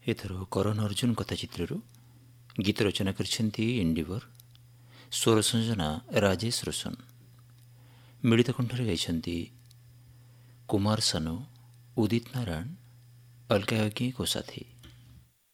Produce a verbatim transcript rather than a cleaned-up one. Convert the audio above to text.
ଏଥର କରନ୍ ଅର୍ଜୁନ କଥା ଚିତ୍ରରୁ ଗୀତ ରଚନା କରିଛନ୍ତି ଇଣ୍ଡିବର, ସ୍ୱର ସଂଯୋଜନା ରାଜେଶ ରୋଶନ। ମିଳିତ କଣ୍ଠରେ ଗାଇଛନ୍ତି କୁମାର ସାନୁ, ଉଦିତ ନାରାୟଣ, ଅଲକା ୟଜ୍ଞିକ ଓ ସାଥୀ।